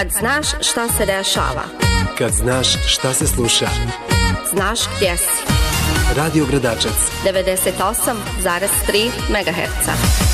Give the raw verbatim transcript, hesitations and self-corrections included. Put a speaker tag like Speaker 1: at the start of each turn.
Speaker 1: Kad znaš šta se dešava.
Speaker 2: Kad znaš šta se sluša.
Speaker 1: Znaš gdje si.
Speaker 2: Radio Gradačac.
Speaker 1: devedeset osam zarez tri megaherca.